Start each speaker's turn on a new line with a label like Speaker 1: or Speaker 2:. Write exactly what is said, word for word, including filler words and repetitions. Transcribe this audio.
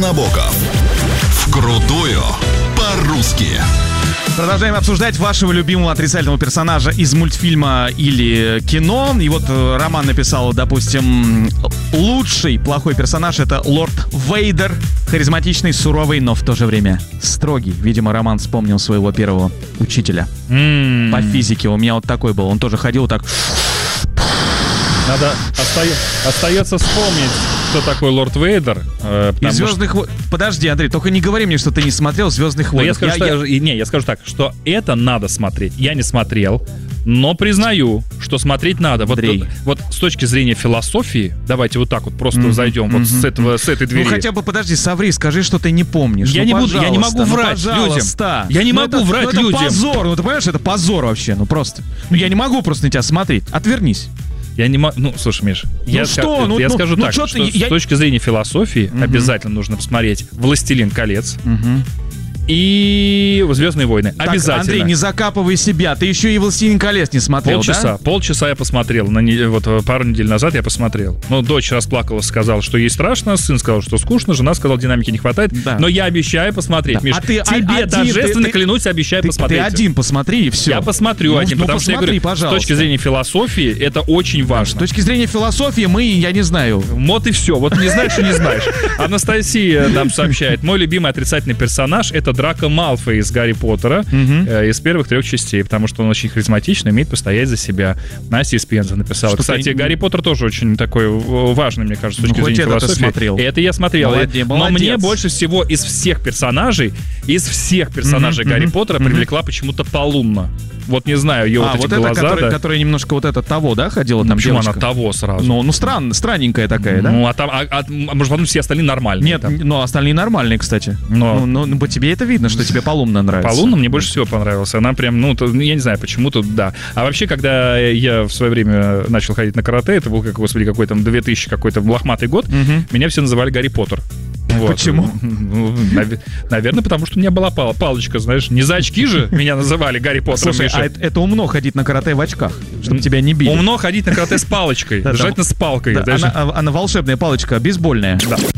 Speaker 1: Набоков. Вкрутую по-русски.
Speaker 2: Продолжаем обсуждать вашего любимого отрицательного персонажа из мультфильма или кино. И вот Роман написал, допустим, лучший плохой персонаж — это лорд Вейдер. Харизматичный, суровый, но в то же время строгий. Видимо, Роман вспомнил своего первого учителя mm. по физике. У меня вот такой был. Он тоже ходил так...
Speaker 3: Надо оста... остается вспомнить, кто такой лорд Вейдер. Э,
Speaker 2: Из «Звездных
Speaker 3: что...
Speaker 2: войн». Подожди, Андрей, только не говори мне, что ты не смотрел «Звездных войн».
Speaker 3: Я скажу, я, что... я... Не, я скажу так, что это надо смотреть. Я не смотрел, но признаю, что смотреть надо. Вот, вот с точки зрения философии, давайте вот так вот просто mm-hmm. зайдем mm-hmm. вот с, этого, с этой двери.
Speaker 2: Ну хотя бы подожди, соври, скажи, что ты не помнишь.
Speaker 3: Я,
Speaker 2: ну,
Speaker 3: не, буду, я не могу врать
Speaker 2: ну,
Speaker 3: людям. Я не
Speaker 2: ну,
Speaker 3: могу
Speaker 2: это,
Speaker 3: врать
Speaker 2: ну,
Speaker 3: людям.
Speaker 2: Это позор, ну ты понимаешь, это позор вообще, ну просто. Ну я не могу просто на тебя смотреть, отвернись.
Speaker 3: Я не могу... Ну, слушай, Миш, ну я,
Speaker 2: что?
Speaker 3: Как,
Speaker 2: ну,
Speaker 3: я
Speaker 2: ну,
Speaker 3: скажу
Speaker 2: ну,
Speaker 3: так, что,
Speaker 2: что
Speaker 3: что я... с точки зрения философии угу. обязательно нужно посмотреть «Властелин колец» угу. и «Звездные войны». Так, обязательно.
Speaker 2: Андрей, не закапывай себя. Ты еще и «Властелин колец» не смотрел,
Speaker 3: полчаса,
Speaker 2: да?
Speaker 3: Полчаса я посмотрел. На не... Вот пару недель назад я посмотрел. Ну, дочь расплакалась, сказала, что ей страшно. Сын сказал, что скучно. Жена сказала, динамики не хватает. Да. Но я обещаю посмотреть. Да. Миш, а ты, тебе один,
Speaker 2: ты,
Speaker 3: торжественно
Speaker 2: ты,
Speaker 3: клянусь, обещаю
Speaker 2: ты,
Speaker 3: посмотреть.
Speaker 2: Ты один посмотри, и все.
Speaker 3: Я посмотрю ну, один,
Speaker 2: ну,
Speaker 3: потому
Speaker 2: посмотри,
Speaker 3: что я говорю,
Speaker 2: пожалуйста.
Speaker 3: С точки зрения философии это очень важно.
Speaker 2: С точки зрения философии мы, я не знаю.
Speaker 3: Вот и все. Вот не знаешь и не знаешь. Анастасия нам сообщает. Мой любимый отрицательный персонаж — это Драко Малфой из Гарри Поттера, uh-huh. э, из первых трех частей, потому что он очень харизматичный, умеет постоять за себя. Настя из Пензы написала. Что Кстати, ты... Гарри Поттер тоже очень такой важный, мне кажется, с точки ну, зрения философии.
Speaker 2: Это смотрел.
Speaker 3: Это я смотрел.
Speaker 2: Молодец,
Speaker 3: Но
Speaker 2: молодец.
Speaker 3: мне больше всего из всех персонажей, из всех персонажей uh-huh, Гарри uh-huh, Поттера uh-huh. привлекла почему-то Полумна. Вот не знаю, ее
Speaker 2: а,
Speaker 3: вот эти
Speaker 2: вот
Speaker 3: глаза.
Speaker 2: Это, которая,
Speaker 3: да.
Speaker 2: которая немножко вот это того, да, ходила там
Speaker 3: Почему
Speaker 2: девочка?
Speaker 3: она того сразу?
Speaker 2: Ну, ну странно, странненькая такая, да?
Speaker 3: Ну, а там, а, а, а может, потом все остальные нормальные?
Speaker 2: Нет,
Speaker 3: там.
Speaker 2: ну, остальные нормальные, кстати.
Speaker 3: Но...
Speaker 2: Ну, ну, по тебе это видно, что тебе Полумна нравится.
Speaker 3: Полумна мне больше всего понравилась. Она прям, ну, то, я не знаю, почему-то, да. А вообще, когда я в свое время начал ходить на карате, это был, как, господи, какой там две тысячи какой-то лохматый год, угу. меня все называли Гарри Поттер. Вот.
Speaker 2: Почему?
Speaker 3: Ну, нав- наверное, потому что у меня была пал- палочка, знаешь, не за очки же меня называли Гарри Поттером.
Speaker 2: Слушай, а это, это умно ходить на карате в очках, чтобы тебя не били.
Speaker 3: Умно ходить на карате с палочкой, желательно с палкой.
Speaker 2: Она волшебная палочка, бейсбольная.